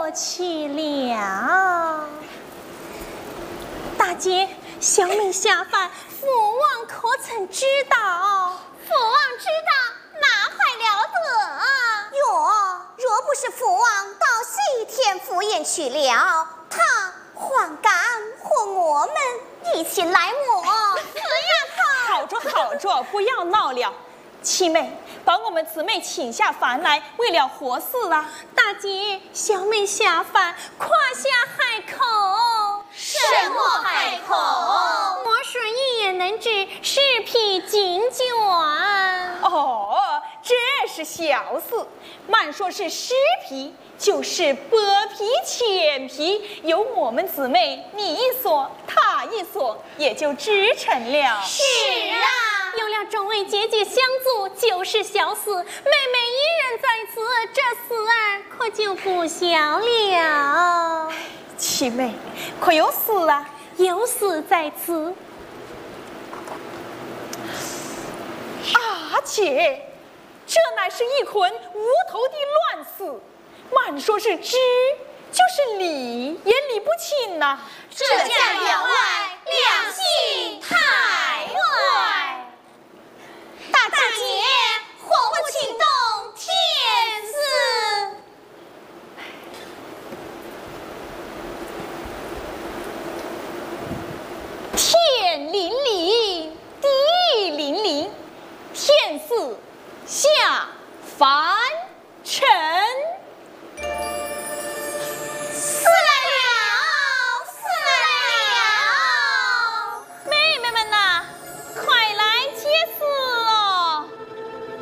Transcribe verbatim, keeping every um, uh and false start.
过去了。大姐，小妹下凡，父王可曾知道？ 父王知道，那还了得？ 哟，若不是父王到西天赴宴去了，他还敢和我们一起来么？ 死丫头！ 好着好着，不要闹了。七妹，把我们姊妹请下凡来，为了何事啊？大姐，小妹下凡，夸下海口。 什么海口？ 莫说一言能治，十匹金卷。哦，这是小事。慢说是十匹，就是百匹、千匹，有我们姊妹你一所，他一所，也就织成了。 是啊， 有了众位姐姐相助，就是小事。妹妹一人在此，这事儿可就不小了。七妹，可有事啊？有事在此。阿姐，这乃是一捆无头的乱事，慢说是知，就是理也理不清呐、啊。 这家员外良心太坏。大姐，何不请动天子？ 天灵灵，地灵灵，天子下凡尘。